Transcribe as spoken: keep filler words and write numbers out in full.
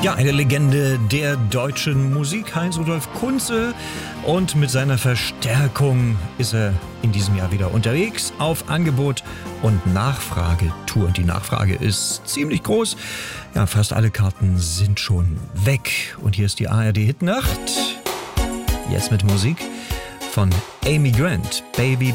Ja, eine Legende der deutschen Musik, Heinz-Rudolf Kunze. Und mit seiner Verstärkung ist er in diesem Jahr wieder unterwegs auf Angebot- und Nachfragetour. Und die Nachfrage ist ziemlich groß. Ja, fast alle Karten sind schon weg. Und hier ist die A R D Hitnacht. Jetzt mit Musik von Amy Grant, Baby